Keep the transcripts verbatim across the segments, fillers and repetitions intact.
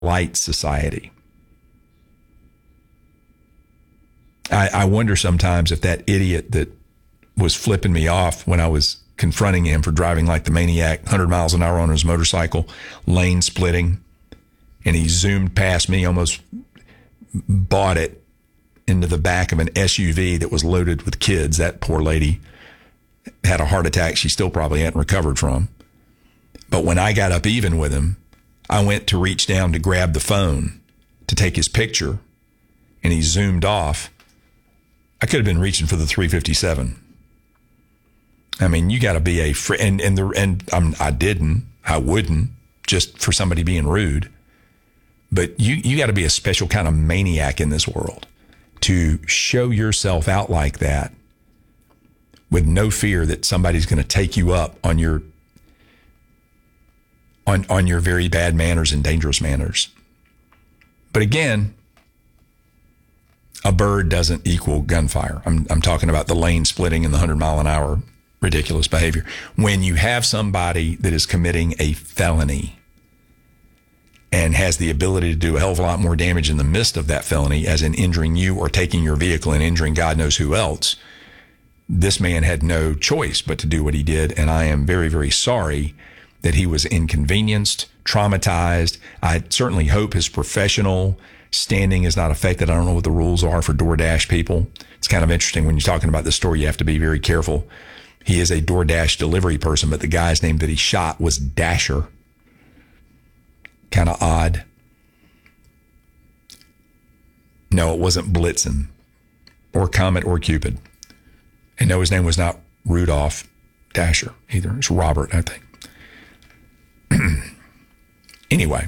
polite society. I, I wonder sometimes if that idiot that was flipping me off when I was confronting him for driving like the maniac, one hundred miles an hour on his motorcycle, lane splitting, and he zoomed past me, almost bought it into the back of an S U V that was loaded with kids. That poor lady had a heart attack she still probably hadn't recovered from. But when I got up even with him, I went to reach down to grab the phone to take his picture, and he zoomed off. I could have been reaching for the three fifty-seven. I mean, you got to be a fr- and and the and I'm, I didn't, I wouldn't, just for somebody being rude. But you you got to be a special kind of maniac in this world to show yourself out like that with no fear that somebody's going to take you up on your on on your very bad manners and dangerous manners. But again, a bird doesn't equal gunfire. I'm I'm talking about the lane splitting and the one hundred mile an hour ridiculous behavior. When you have somebody that is committing a felony and has the ability to do a hell of a lot more damage in the midst of that felony, as in injuring you or taking your vehicle and injuring God knows who else, this man had no choice but to do what he did. And I am very, very sorry that he was inconvenienced, traumatized. I certainly hope his professional standing is not affected. I don't know what the rules are for DoorDash people. It's kind of interesting when you're talking about this story. You have to be very careful. He is a DoorDash delivery person, but the guy's name that he shot was Dasher. Kind of odd. No, it wasn't Blitzen or Comet or Cupid. And no, his name was not Rudolph Dasher either. It's Robert, I think. Anyway,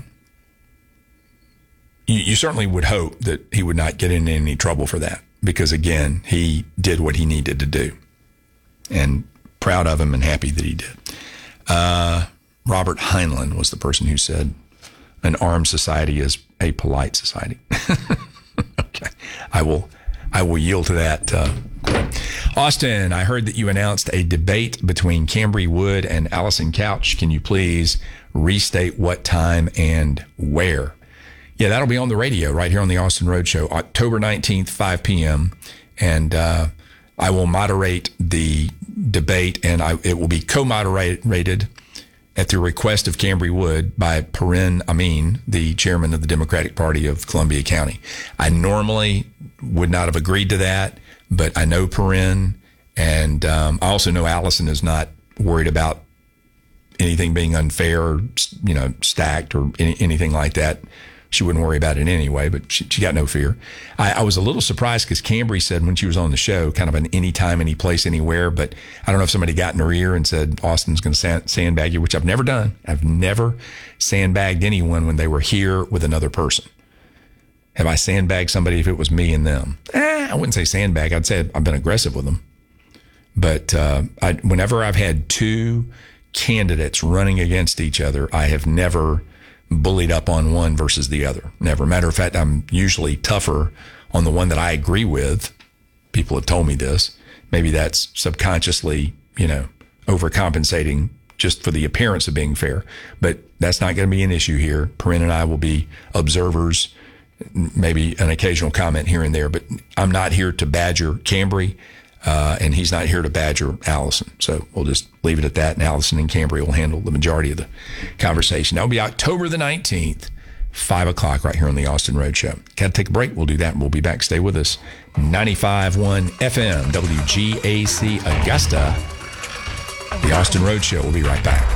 you, you certainly would hope that he would not get into any trouble for that, because again, he did what he needed to do, and proud of him and happy that he did. Uh, Robert Heinlein was the person who said an armed society is a polite society. Okay, I will, I will yield to that. Uh, Austin, I heard that you announced a debate between Cambry Wood and Allison Couch. Can you please restate what time and where? Yeah, that'll be on the radio right here on the Austin Road Show, October nineteenth, five p.m. And uh, I will moderate the debate, and I, it will be co-moderated at the request of Cambry Wood by Perrin Amin, the chairman of the Democratic Party of Columbia County. I normally would not have agreed to that, but I know Perrin, and um, I also know Allison is not worried about anything being unfair or, you know, stacked or any, anything like that. She wouldn't worry about it anyway, but she, she got no fear. I, I was a little surprised because Cambry said when she was on the show, kind of an anytime, any place, anywhere. But I don't know if somebody got in her ear and said, Austin's going to sand, sandbag you, which I've never done. I've never sandbagged anyone when they were here with another person. Have I sandbagged somebody if it was me and them? Eh, I wouldn't say sandbag. I'd say I've been aggressive with them. But uh, I, whenever I've had two candidates running against each other, I have never bullied up on one versus the other. Never. Matter of fact, I'm usually tougher on the one that I agree with. People have told me this. Maybe that's subconsciously, you know, overcompensating just for the appearance of being fair. But that's not going to be an issue here. Perrin and I will be observers, maybe an occasional comment here and there. But I'm not here to badger Cambry, uh, and he's not here to badger Allison. So we'll just leave it at that, and Allison and Cambry will handle the majority of the conversation. That'll be October the nineteenth, five o'clock right here on the Austin Road Show. Got to take a break. We'll do that, and we'll be back. Stay with us. ninety-five point one F M, W G A C Augusta. The Austin Road Show. We'll be right back.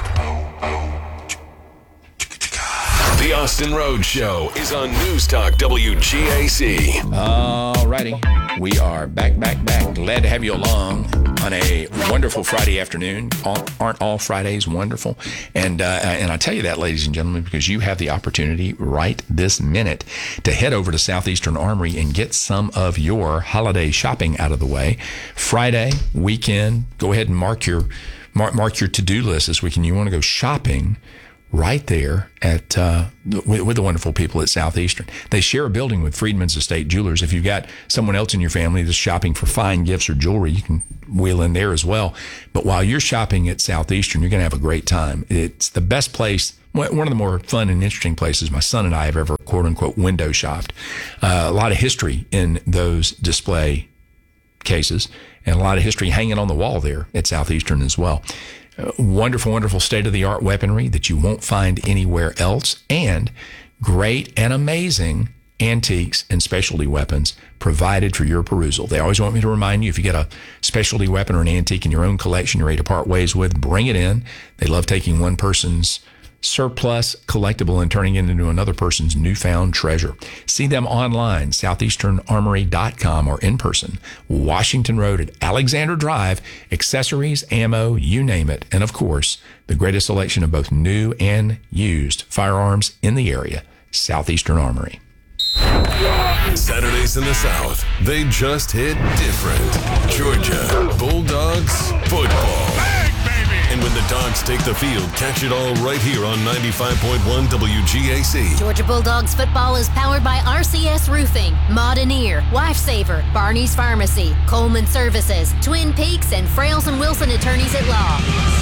The Austin Road Show is on News Talk W G A C. All righty. We are back, back, back. Glad to have you along on a wonderful Friday afternoon. All, aren't all Fridays wonderful? And, uh, and I tell you that, ladies and gentlemen, because you have the opportunity right this minute to head over to Southeastern Armory and get some of your holiday shopping out of the way. Friday, weekend, go ahead and mark your, mark, mark your to-do list this weekend. You want to go shopping. right there at uh, with, with the wonderful people at Southeastern. They share a building with Freedman's Estate Jewelers. If you've got someone else in your family that's shopping for fine gifts or jewelry, you can wheel in there as well. But while you're shopping at Southeastern, you're going to have a great time. It's the best place, one of the more fun and interesting places my son and I have ever, quote unquote, window shopped. Uh, a lot of history in those display cases and a lot of history hanging on the wall there at Southeastern as well. Uh, wonderful, wonderful state-of-the-art weaponry that you won't find anywhere else, and great and amazing antiques and specialty weapons provided for your perusal. They always want me to remind you, if you get a specialty weapon or an antique in your own collection you're ready to part ways with, bring it in. They love taking one person's surplus collectible and turning it into another person's newfound treasure. See them online, southeastern armory dot com, or in person, Washington Road at Alexander Drive. Accessories, ammo, you name it. And of course, the greatest selection of both new and used firearms in the area, Southeastern Armory. Saturdays in the South, they just hit different. Georgia Bulldogs football. And when the Dogs take the field, catch it all right here on ninety-five point one W G A C. Georgia Bulldogs football is powered by R C S Roofing, Moderneer, Lifesaver, Barney's Pharmacy, Coleman Services, Twin Peaks, and Frails and Wilson Attorneys at Law.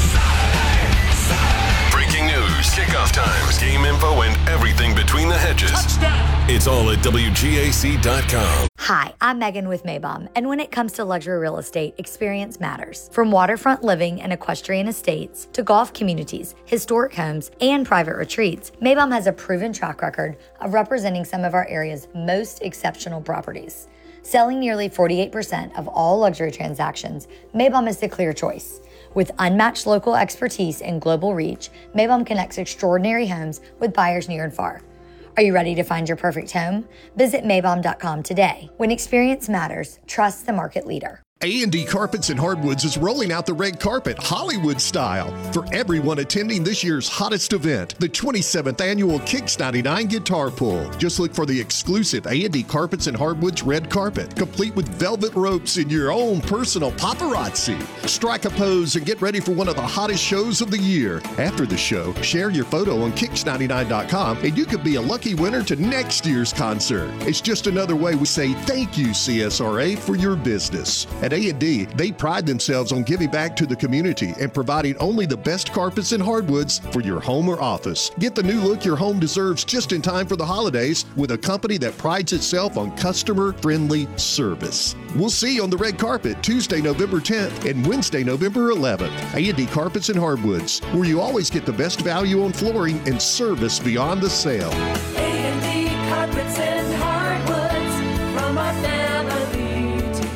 Breaking news, kickoff times, game info, and everything between the hedges. Touchdown. It's all at W G A C dot com. Hi, I'm Megan with Maybom, and when it comes to luxury real estate, experience matters. From waterfront living and equestrian estates to golf communities, historic homes, and private retreats, Maybom has a proven track record of representing some of our area's most exceptional properties. Selling nearly forty-eight percent of all luxury transactions, Maybom is the clear choice. With unmatched local expertise and global reach, Maybom connects extraordinary homes with buyers near and far. Are you ready to find your perfect home? Visit Maybom dot com today. When experience matters, trust the market leader. A and D Carpets and Hardwoods is rolling out the red carpet, Hollywood style, for everyone attending this year's hottest event, the twenty-seventh annual Kicks ninety-nine Guitar Pull. Just look for the exclusive A and D Carpets and Hardwoods red carpet, complete with velvet ropes and your own personal paparazzi. Strike a pose and get ready for one of the hottest shows of the year. After the show, share your photo on kicks ninety-nine dot com and you could be a lucky winner to next year's concert. It's just another way we say thank you, C S R A, for your business. At A and D, they pride themselves on giving back to the community and providing only the best carpets and hardwoods for your home or office. Get the new look your home deserves just in time for the holidays with a company that prides itself on customer-friendly service. We'll see you on the red carpet Tuesday, November tenth and Wednesday, November eleventh. A and D Carpets and Hardwoods, where you always get the best value on flooring and service beyond the sale. A and D Carpets and Hardwoods, from our family to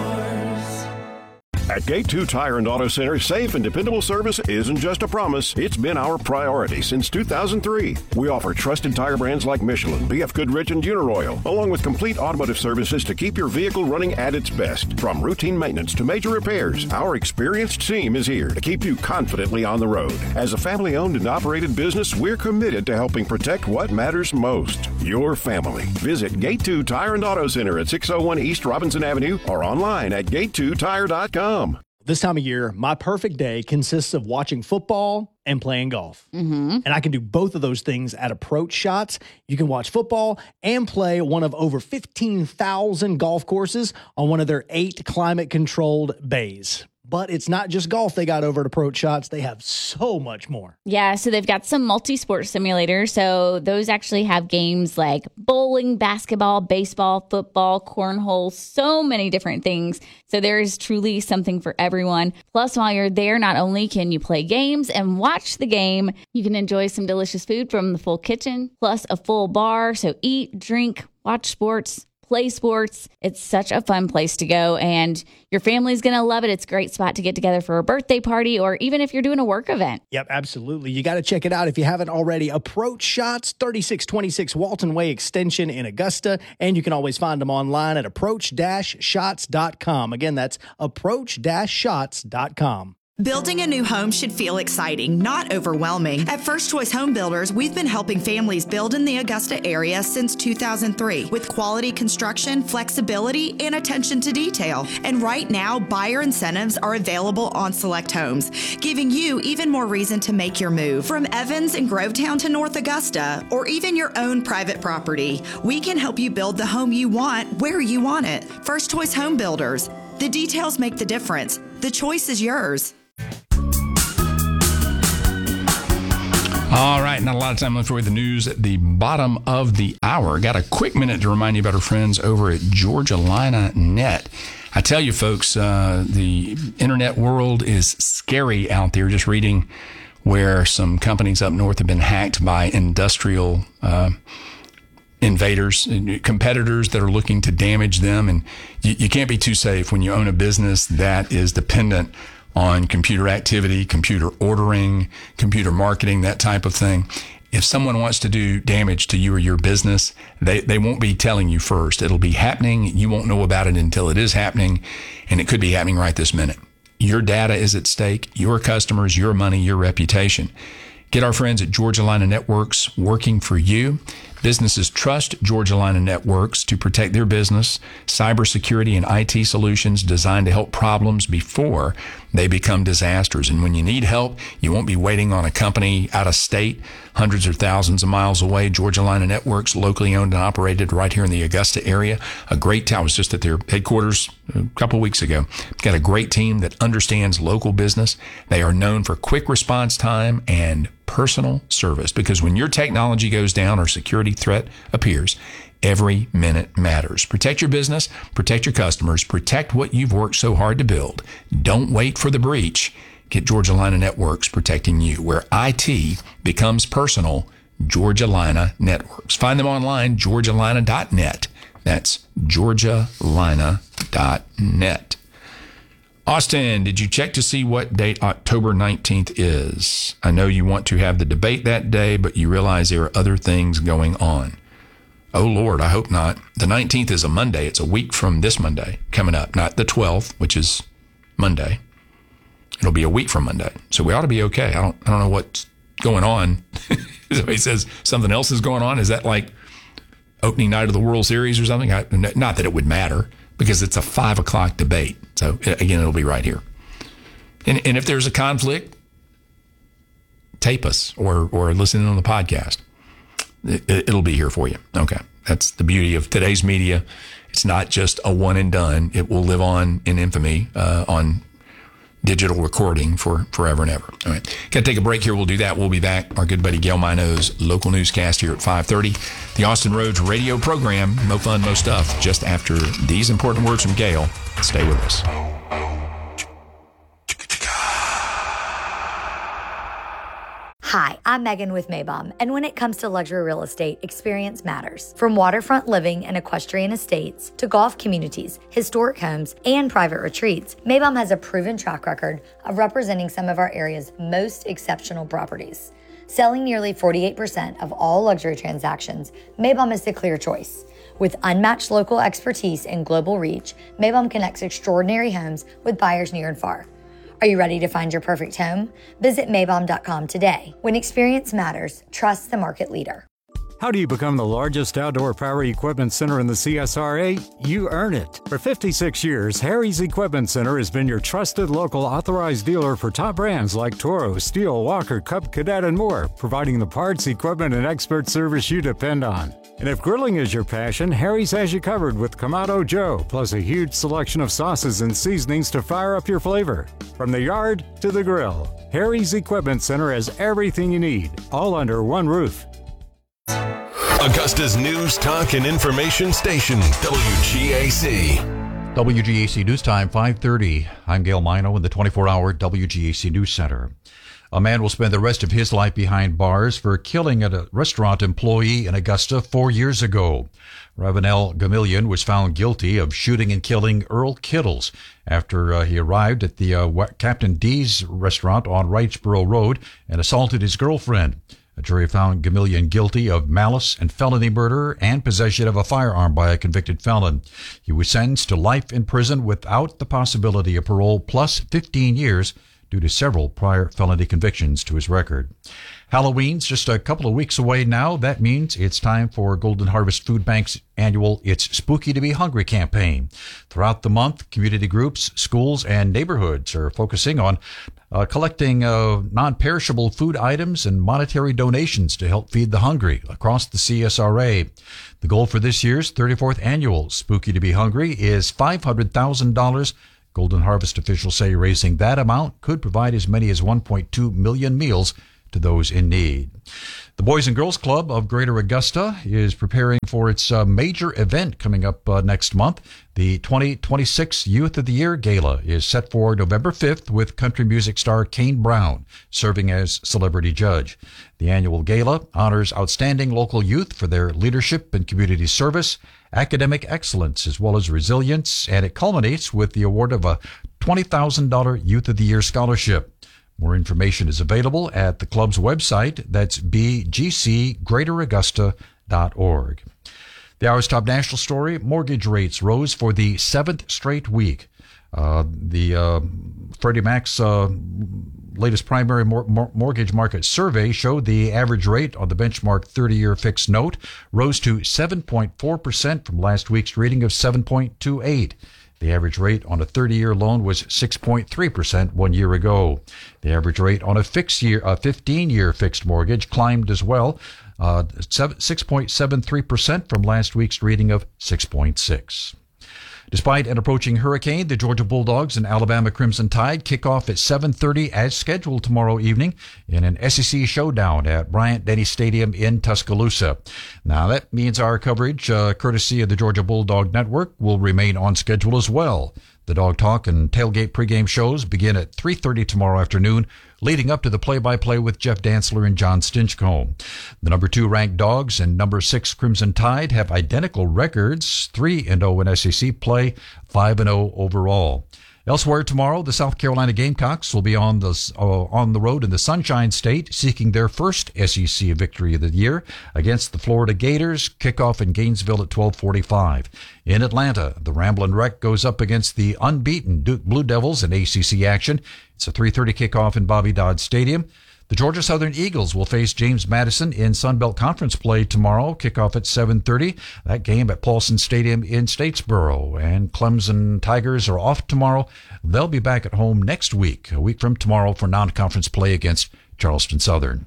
yours. At Gate two Tire and Auto Center, safe and dependable service isn't just a promise, it's been our priority since two thousand three. We offer trusted tire brands like Michelin, B F Goodrich, and Uniroyal, along with complete automotive services to keep your vehicle running at its best. From routine maintenance to major repairs, our experienced team is here to keep you confidently on the road. As a family-owned and operated business, we're committed to helping protect what matters most, your family. Visit Gate two Tire and Auto Center at six oh one East Robinson Avenue or online at gate two tire dot com. This time of year, my perfect day consists of watching football and playing golf. Mm-hmm. And I can do both of those things at Approach Shots. You can watch football and play one of over fifteen thousand golf courses on one of their eight climate-controlled bays. But it's not just golf they got over at Approach Shots. They have so much more. Yeah, so they've got some multi-sport simulators. So those actually have games like bowling, basketball, baseball, football, cornhole, so many different things. So there is truly something for everyone. Plus, while you're there, not only can you play games and watch the game, you can enjoy some delicious food from the full kitchen, plus a full bar. So eat, drink, watch sports, play sports. It's such a fun place to go, and your family's going to love it. It's a great spot to get together for a birthday party, or even if you're doing a work event. Yep, absolutely. You got to check it out if you haven't already. Approach Shots, thirty-six twenty-six Walton Way Extension in Augusta, and you can always find them online at approach dash shots dot com. Again, that's approach dash shots dot com. Building a new home should feel exciting, not overwhelming. At First Choice Home Builders, we've been helping families build in the Augusta area since two thousand three with quality construction, flexibility, and attention to detail. And right now, buyer incentives are available on select homes, giving you even more reason to make your move. From Evans and Grovetown to North Augusta, or even your own private property, we can help you build the home you want where you want it. First Choice Home Builders. The details make the difference. The choice is yours. All right, not a lot of time left for the news at the bottom of the hour. Got a quick minute to remind you about our friends over at Georgia Lina Net. I tell you, folks, uh, the internet world is scary out there. Just reading where some companies up north have been hacked by industrial uh, invaders, competitors that are looking to damage them. And you, you can't be too safe when you own a business that is dependent on computer activity, computer ordering, computer marketing, that type of thing. If someone wants to do damage to you or your business, they, they won't be telling you first. It'll be happening. You won't know about it until it is happening, and it could be happening right this minute. Your data is at stake, your customers, your money, your reputation. Get our friends at Georgia Lina Networks working for you. Businesses trust Georgia Lina Networks to protect their business, cybersecurity, and I T solutions designed to help problems before they become disasters. And when you need help, you won't be waiting on a company out of state, hundreds or thousands of miles away. Georgia Lina Networks, locally owned and operated right here in the Augusta area. A great town. I was just at their headquarters a couple of weeks ago. Got a great team that understands local business. They are known for quick response time and personal service, because when your technology goes down or security threat appears, every minute matters. Protect your business, protect your customers, protect what you've worked so hard to build. Don't wait for the breach. Get Georgia Lina Networks protecting you. Where I T becomes personal, Georgia Lina Networks. Find them online, georgia lina dot net. That's georgia lina dot net. Austin, did you check to see what date October nineteenth is? I know you want to have the debate that day, but you realize there are other things going on. Oh, Lord, I hope not. The nineteenth is a Monday. It's a week from this Monday coming up, not the twelfth, which is Monday. It'll be a week from Monday. So we ought to be okay. I don't I don't know what's going on. Somebody says something else is going on. Is that like opening night of the World Series or something? I, not that it would matter, because it's a five o'clock debate. So, again, it'll be right here. And, and if there's a conflict, tape us or or listen on the podcast. It, it'll be here for you. Okay. That's the beauty of today's media. It's not just a one and done. It will live on in infamy uh, on digital recording for forever and ever. All right. Got to take a break here. We'll do that. We'll be back. Our good buddy Gail Mino's local newscast here at five thirty. The Austin Roads radio program. Mo fun, mo stuff. Just after these important words from Gail. Stay with us. Hi, I'm Megan with Maybom, and when it comes to luxury real estate, experience matters. From waterfront living and equestrian estates to golf communities, historic homes, and private retreats, Maybom has a proven track record of representing some of our area's most exceptional properties. Selling nearly forty-eight percent of all luxury transactions, Maybom is the clear choice. With unmatched local expertise and global reach, Maybom connects extraordinary homes with buyers near and far. Are you ready to find your perfect home? Visit Maybom dot com today. When experience matters, trust the market leader. How do you become the largest outdoor power equipment center in the C S R A? You earn it. For fifty-six years, Harry's Equipment Center has been your trusted local authorized dealer for top brands like Toro, Steel, Walker, Cub Cadet, and more, providing the parts, equipment, and expert service you depend on. And if grilling is your passion, Harry's has you covered with Kamado Joe, plus a huge selection of sauces and seasonings to fire up your flavor. From the yard to the grill, Harry's Equipment Center has everything you need, all under one roof. Augusta's news, talk, and information station, W G A C. W G A C News Time, five thirty. I'm Gail Mino in the twenty-four hour W G A C News Center. A man will spend the rest of his life behind bars for killing a restaurant employee in Augusta four years ago. Ravenel Gamillion was found guilty of shooting and killing Earl Kittles after uh, he arrived at the uh, Captain D's restaurant on Wrightsboro Road and assaulted his girlfriend. A jury found Gamillion guilty of malice and felony murder and possession of a firearm by a convicted felon. He was sentenced to life in prison without the possibility of parole, plus fifteen years due to several prior felony convictions to his record. Halloween's just a couple of weeks away now. That means it's time for Golden Harvest Food Bank's annual It's Spooky to Be Hungry campaign. Throughout the month, community groups, schools, and neighborhoods are focusing on uh, collecting uh, non-perishable food items and monetary donations to help feed the hungry across the C S R A. The goal for this year's thirty-fourth annual Spooky to Be Hungry is five hundred thousand dollars. Golden Harvest officials say raising that amount could provide as many as one point two million meals to those in need. The Boys and Girls Club of Greater Augusta is preparing for its uh, major event coming up uh, next month. The twenty twenty-six Youth of the Year Gala is set for November fifth with country music star Kane Brown serving as celebrity judge. The annual gala honors outstanding local youth for their leadership and community service, academic excellence, as well as resilience, and it culminates with the award of a twenty thousand dollars Youth of the Year scholarship. More information is available at the club's website. That's b g c greater augusta dot org. The hour's top national story, mortgage rates rose for the seventh straight week. Uh, the uh, Freddie Mac's uh, latest primary mor- mor- mortgage market survey showed the average rate on the benchmark thirty-year fixed note rose to seven point four percent from last week's reading of seven point two eight. The average rate on a thirty-year loan was six point three percent one year ago. The average rate on a fixed year, a fifteen-year fixed mortgage climbed as well, uh, six point seven three percent from last week's reading of six point six. Despite an approaching hurricane, the Georgia Bulldogs and Alabama Crimson Tide kick off at seven thirty as scheduled tomorrow evening in an S E C showdown at Bryant-Denny Stadium in Tuscaloosa. Now, that means our coverage, uh, courtesy of the Georgia Bulldog Network, will remain on schedule as well. The Dog Talk and Tailgate pregame shows begin at three thirty tomorrow afternoon, leading up to the play-by-play with Jeff Dantzler and John Stinchcomb. The number two ranked Dogs and number six Crimson Tide have identical records, three and oh in S E C play, five and oh overall. Elsewhere tomorrow, the South Carolina Gamecocks will be on the uh, on the road in the Sunshine State, seeking their first S E C victory of the year against the Florida Gators. Kickoff in Gainesville at twelve forty-five. In Atlanta, the Ramblin' Wreck goes up against the unbeaten Duke Blue Devils in A C C action. It's a three thirty kickoff in Bobby Dodd Stadium. The Georgia Southern Eagles will face James Madison in Sun Belt Conference play tomorrow. Kickoff at seven thirty. That game at Paulson Stadium in Statesboro. And Clemson Tigers are off tomorrow. They'll be back at home next week, a week from tomorrow, for non-conference play against Charleston Southern.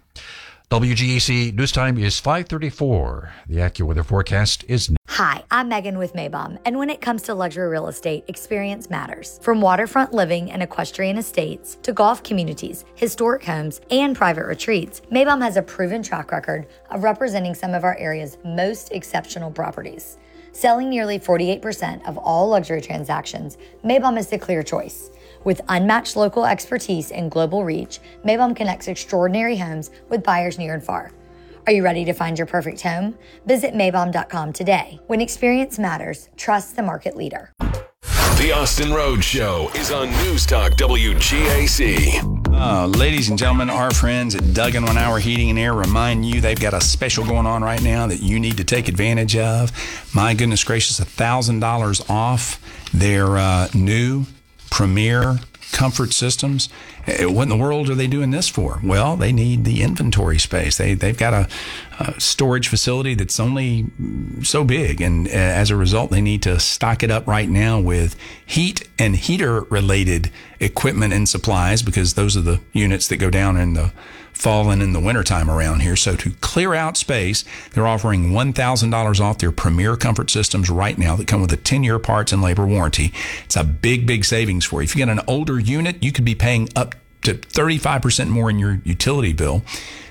W G A C News Time is five thirty-four. The AccuWeather forecast is next. Hi, I'm Megan with Maybom, and when it comes to luxury real estate, experience matters. From waterfront living and equestrian estates to golf communities, historic homes, and private retreats, Maybom has a proven track record of representing some of our area's most exceptional properties. Selling nearly forty-eight percent of all luxury transactions, Maybom is the clear choice. With unmatched local expertise and global reach, Maybom connects extraordinary homes with buyers near and far. Are you ready to find your perfect home? Visit Maybom dot com today. When experience matters, trust the market leader. The Austin Road Show is on News Talk W G A C. Uh, ladies and gentlemen, our friends at Duggan One Hour Heating and Air remind you they've got a special going on right now that you need to take advantage of. My goodness gracious, one thousand dollars off their uh, new Premier Comfort Systems. What in the world are they doing this for? Well, they need the inventory space. They, they've got a, a storage facility that's only so big, and as a result, they need to stock it up right now with heat and heater-related equipment and supplies, because those are the units that go down in the fall and in the wintertime around here. So to clear out space, they're offering one thousand dollars off their Premier Comfort Systems right now that come with a ten-year parts and labor warranty. It's a big, big savings for you. If you get an older unit, you could be paying up to thirty-five percent more in your utility bill.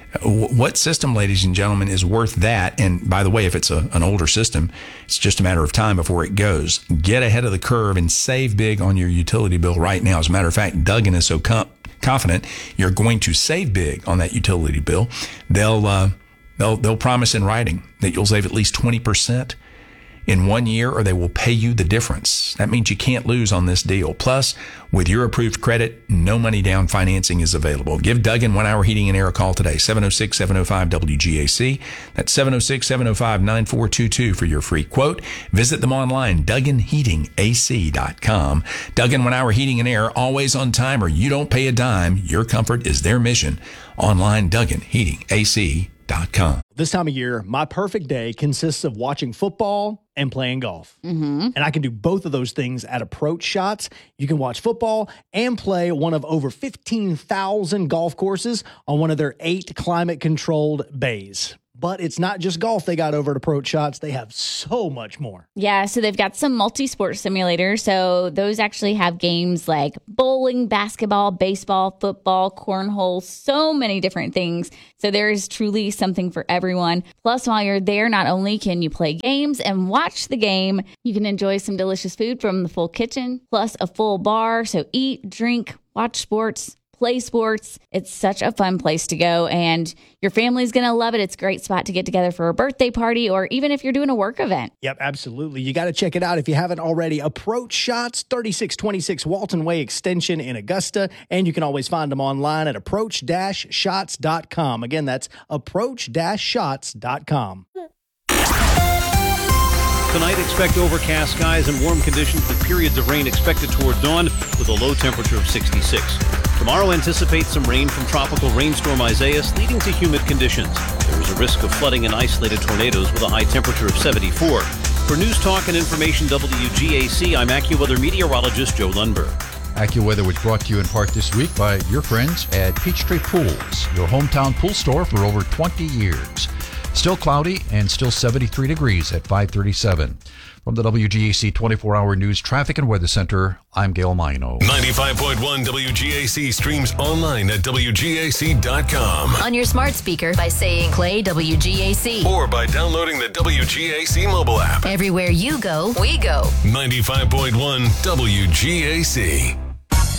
What system, ladies and gentlemen, is worth that? And by the way, if it's a, an older system, it's just a matter of time before it goes. Get ahead of the curve and save big on your utility bill right now. As a matter of fact, Duggan is so com- confident you're going to save big on that utility bill. They'll uh, they'll they'll promise in writing that you'll save at least twenty percent in one year or they will pay you the difference. That means you can't lose on this deal. Plus, with your approved credit, no money down financing is available. Give Duggan One Hour Heating and Air a call today, seven oh six, seven oh five, W G A C. That's seven oh six, seven oh five, nine four two two for your free quote. Visit them online, Duggan Heating A C dot com. Duggan One Hour Heating and Air, always on time or you don't pay a dime. Your comfort is their mission. Online, Duggan Heating A C dot com. This time of year, my perfect day consists of watching football and playing golf. Mm-hmm. And I can do both of those things at Approach Shots. You can watch football and play one of over fifteen thousand golf courses on one of their eight climate-controlled bays. But it's not just golf they got over at Approach Shots. They have so much more. Yeah, so they've got some multi-sport simulators. So those actually have games like bowling, basketball, baseball, football, cornhole, so many different things. So there is truly something for everyone. Plus, while you're there, not only can you play games and watch the game, you can enjoy some delicious food from the full kitchen, plus a full bar. So eat, drink, watch sports, play sports. It's such a fun place to go, and your family's going to love it. It's a great spot to get together for a birthday party or even if you're doing a work event. Yep, absolutely. You got to check it out if you haven't already. Approach Shots, thirty-six twenty-six Walton Way Extension in Augusta, and you can always find them online at approach dash shots dot com. Again, that's approach dash shots dot com. Tonight, expect overcast skies and warm conditions with periods of rain expected toward dawn with a low temperature of sixty-six. Tomorrow, anticipate some rain from tropical rainstorm Isaias, leading to humid conditions. There is a risk of flooding and isolated tornadoes with a high temperature of seventy-four. For News Talk and Information W G A C, I'm AccuWeather meteorologist Joe Lundberg. AccuWeather was brought to you in part this week by your friends at Peachtree Pools, your hometown pool store for over twenty years. Still cloudy and still seventy-three degrees at five thirty-seven. From the W G A C twenty-four hour News Traffic and Weather Center, I'm Gail Mino. ninety-five point one W G A C streams online at W G A C dot com. On your smart speaker by saying play W G A C. Or by downloading the W G A C mobile app. Everywhere you go, we go. ninety-five point one W G A C.